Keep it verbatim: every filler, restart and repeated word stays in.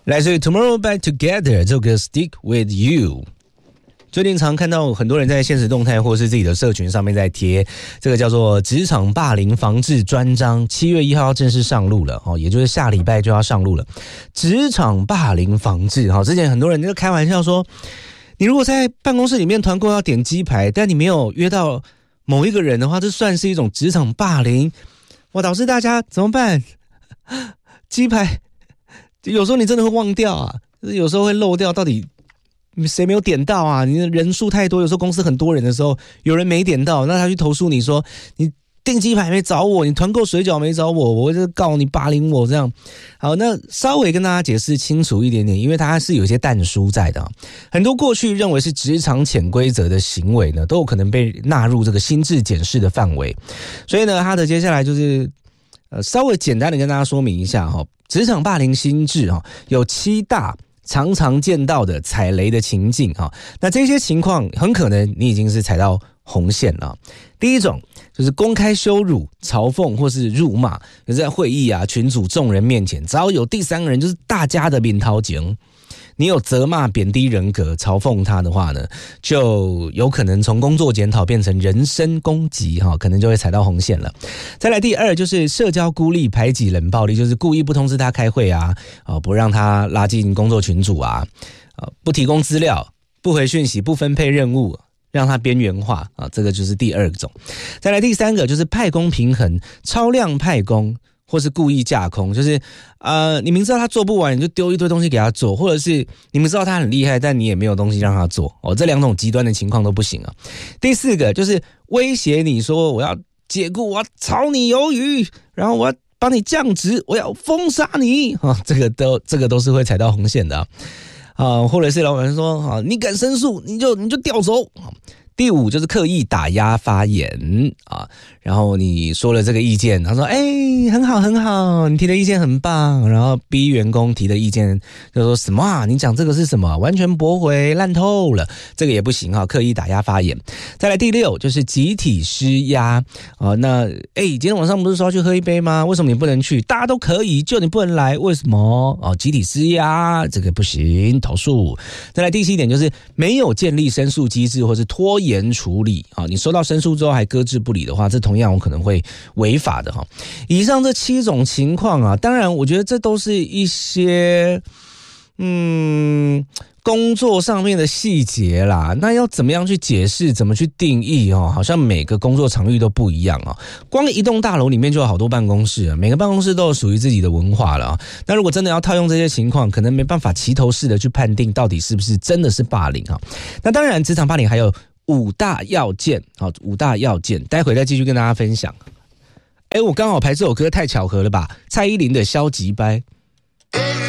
来自于 Tomorrow by Together 这首歌 Stick with You。最近常看到很多人在现实动态或是自己的社群上面在贴这个叫做职场霸凌防治专章，七月一号要正式上路了，也就是下礼拜就要上路了。职场霸凌防治，之前很多人就开玩笑说，你如果在办公室里面团购要点鸡排，但你没有约到某一个人的话，这算是一种职场霸凌。哇，导致大家怎么办？鸡排有时候你真的会忘掉啊，有时候会漏掉，到底谁没有点到啊？你的人数太多，有时候公司很多人的时候，有人没点到，那他去投诉你说你订鸡排没找我，你团购水饺没找我，我就告你霸凌我这样。好，那稍微跟大家解释清楚一点点，因为它是有一些但书在的。很多过去认为是职场潜规则的行为呢，都有可能被纳入这个心智检视的范围。所以呢，它的接下来就是呃稍微简单的跟大家说明一下哈，职场霸凌心智哈有七大常常见到的踩雷的情境哈，那这些情况很可能你已经是踩到红线了。第一种就是公开羞辱、嘲讽或是辱骂，就是在会议啊、群组众人面前，只要有第三个人，就是大家的面头前，你有责骂、贬低人格、嘲讽他的话呢，就有可能从工作检讨变成人身攻击哈，可能就会踩到红线了。再来第二就是社交孤立、排挤、冷暴力，就是故意不通知他开会啊，不让他拉进工作群组啊，不提供资料、不回讯息、不分配任务，让它边缘化啊，这个就是第二种。再来第三个就是派工平衡、超量派工，或是故意架空，就是呃，你明知道他做不完，你就丢一堆东西给他做，或者是你明知道他很厉害，但你也没有东西让他做哦，这两种极端的情况都不行啊。第四个就是威胁你说我要解雇，我要炒你鱿鱼，然后我要帮你降职，我要封杀你啊、哦，这个都这个都是会踩到红线的啊。啊，或者是老板说啊，你敢申诉，你就你就调走。第五就是刻意打压发言啊，然后你说了这个意见，他说哎、欸、很好很好，你提的意见很棒，然后逼员工提的意见就说什么啊，你讲这个是什么，完全驳回，烂透了，这个也不行哈，刻意打压发言。再来第六就是集体施压啊，那哎、欸、今天晚上不是说要去喝一杯吗？为什么你不能去？大家都可以，就你不能来，为什么？哦，集体施压这个不行，投诉。再来第七点就是没有建立申诉机制或是拖延延处理啊，你收到申诉之后还搁置不理的话，这同样有可能会违法的哈。以上这七种情况啊，当然我觉得这都是一些嗯工作上面的细节啦。那要怎么样去解释，怎么去定义哦？好像每个工作场域都不一样啊。光一栋大楼里面就有好多办公室啊，每个办公室都有属于自己的文化了啊。那如果真的要套用这些情况，可能没办法齐头式的去判定到底是不是真的是霸凌啊。那当然，职场霸凌还有五大要件，好，五大要件，待会再继续跟大家分享。哎，我刚好排这首歌太巧合了吧？蔡依林的《消极掰》。